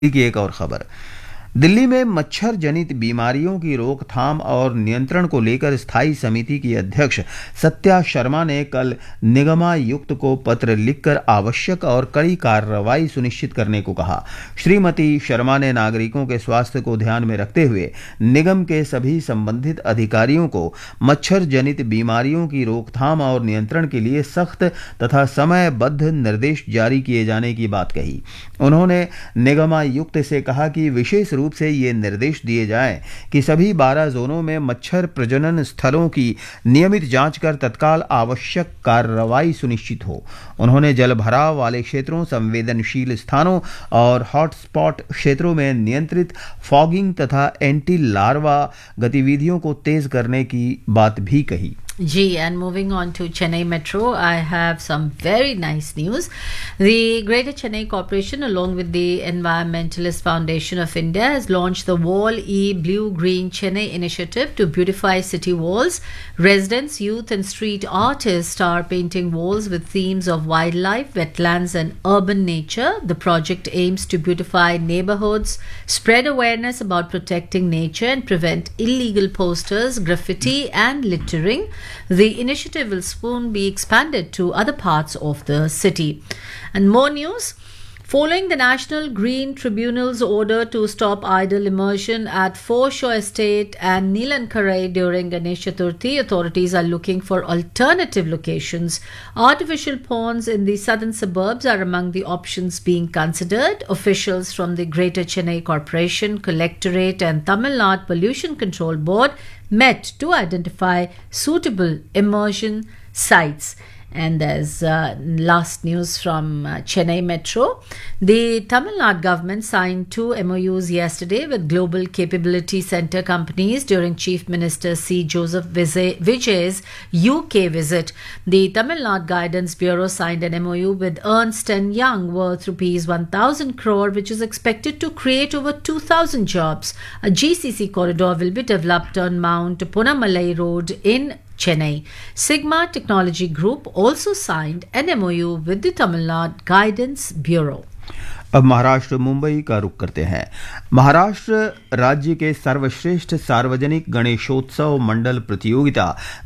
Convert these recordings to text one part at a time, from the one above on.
की एक और खबर। दिल्ली में मच्छर जनित बीमारियों की रोकथाम और नियंत्रण को लेकर स्थायी समिति की अध्यक्ष सत्या शर्मा ने कल निगमायुक्त को पत्र लिखकर आवश्यक और कड़ी कार्रवाई सुनिश्चित करने को कहा। श्रीमती शर्मा ने नागरिकों के स्वास्थ्य को ध्यान में रखते हुए निगम के सभी संबंधित अधिकारियों को मच्छर जनित बीमारियों की रोकथाम और नियंत्रण के लिए सख्त तथा समयबद्ध निर्देश जारी किए जाने की बात कही। उन्होंने निगमायुक्त से कहा कि विशेष रूप से ये निर्देश दिए जाएं कि सभी 12 जोनों में मच्छर प्रजनन स्थलों की नियमित जांच कर तत्काल आवश्यक कार्रवाई सुनिश्चित हो। उन्होंने जलभराव वाले क्षेत्रों, संवेदनशील स्थानों और हॉटस्पॉट क्षेत्रों में नियंत्रित फॉगिंग तथा एंटी लार्वा गतिविधियों को तेज करने की बात भी कही। Gee, and moving on to Chennai Metro, I have some very nice news. The Greater Chennai Corporation, along with the Environmentalist Foundation of India, has launched the Wall E Blue Green Chennai initiative to beautify city walls. Residents, youth, and street artists are painting walls with themes of wildlife, wetlands, and urban nature. The project aims to beautify neighborhoods, spread awareness about protecting nature, and prevent illegal posters, graffiti, and littering. The initiative will soon be expanded to other parts of the city. And more news. Following the National Green Tribunal's order to stop idle immersion at Foreshore Estate and Neelankarai during Ganesh Chaturthi, authorities are looking for alternative locations. Artificial ponds in the southern suburbs are among the options being considered. Officials from the Greater Chennai Corporation, Collectorate, and Tamil Nadu Pollution Control Board met to identify suitable immersion sites. And there's last news from Chennai Metro. The Tamil Nadu government signed 2 MOUs yesterday with Global Capability Center companies during Chief Minister C. Joseph Vijay's UK visit. The Tamil Nadu Guidance Bureau signed an MOU with Ernst & Young worth rupees 1,000 crore, which is expected to create over 2,000 jobs. A GCC corridor will be developed on Mount Punamalai Road in Chennai. Sigma Technology Group also signed an MOU with the Tamil Nadu Guidance Bureau. अब महाराष्ट्र मुंबई का रुख करते हैं। महाराष्ट्र राज्य के सर्वश्रेष्ठ सार्वजनिक गणेशोत्सव मंडल प्रतियोगिता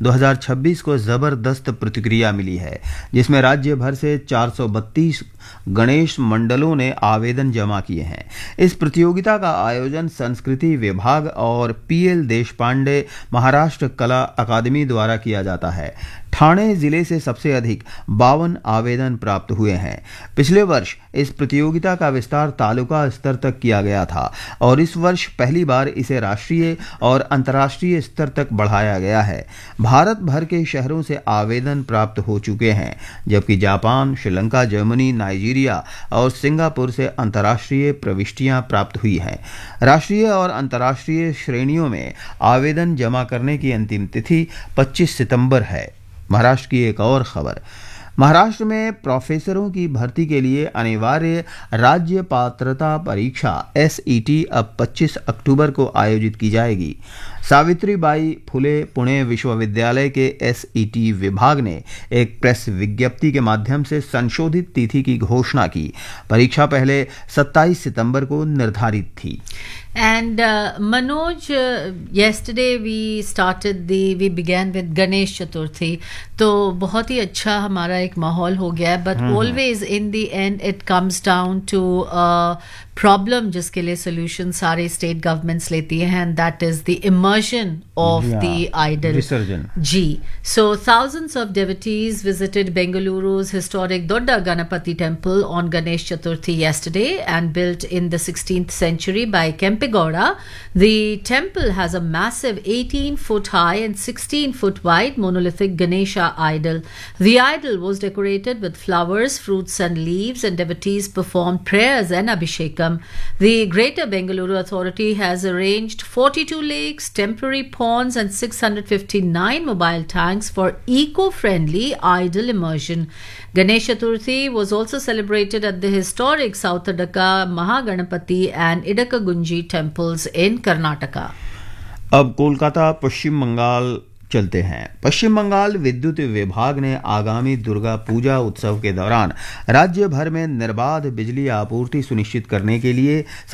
2026 को जबरदस्त प्रतिक्रिया मिली है, जिसमें राज्य भर से 432 गणेश मंडलों ने आवेदन जमा किए हैं। इस प्रतियोगिता का आयोजन संस्कृति विभाग और पीएल देशपांडे महाराष्ट्र कला अकादमी द्वारा किया जाता है। ठाणे जिले से सबसे अधिक 52 आवेदन प्राप्त हुए हैं। पिछले वर्ष इस प्रतियोगिता का विस्तार तालुका स्तर तक किया गया था और इस वर्ष पहली बार इसे राष्ट्रीय और अंतर्राष्ट्रीय स्तर तक बढ़ाया गया है। भारत भर के शहरों से आवेदन प्राप्त हो चुके हैं, जबकि जापान, श्रीलंका, जर्मनी, नाइजीरिया और सिंगापुर से अंतर्राष्ट्रीय प्रविष्टियां प्राप्त हुई हैं। राष्ट्रीय और अंतर्राष्ट्रीय श्रेणियों में आवेदन जमा करने की अंतिम तिथि 25 सितंबर है। महाराष्ट्र की एक और खबर। महाराष्ट्र में प्रोफेसरों की भर्ती के लिए अनिवार्य राज्य पात्रता परीक्षा SET अब 25 अक्टूबर को आयोजित की जाएगी। सावित्रीबाई फुले पुणे विश्वविद्यालय के SET विभाग ने एक प्रेस विज्ञप्ति के माध्यम से संशोधित तिथि की घोषणा की। परीक्षा पहले 27 सितंबर को निर्धारित थी। And Manoj, yesterday we began with Ganesh Chaturthi. तो बहुत ही अच्छा हमारा एक माहौल हो गया है, but always in the end it comes down to a problem जिसके लिए solution सारे state governments लेती हैं, and that is the immersion of the idol. विसर्जन। जी. So thousands of devotees visited Bengaluru's historic Dodda Ganapati temple on Ganesh Chaturthi yesterday, and built in the 16th century by Kempegowda. The temple has a massive 18-foot high and 16-foot wide monolithic Ganesha idol. The idol was decorated with flowers, fruits, and leaves, and devotees performed prayers and abhishekam. The Greater Bengaluru Authority has arranged 42 lakes, temporary ponds, and 659 mobile tanks for eco-friendly idol immersion. Ganesh Chaturthi was also celebrated at the historic South Adaka, Mahaganapati, and Idakagunji temples in Karnataka. अब कोलकाता, पश्चिम बंगाल, चलते हैं। पश्चिम बंगाल विद्युत विभाग ने आगामी दुर्गा पूजा उत्सव के दौरान राज्य भर में निर्बाध बिजली आपूर्ति सुनिश्चित करने के लिए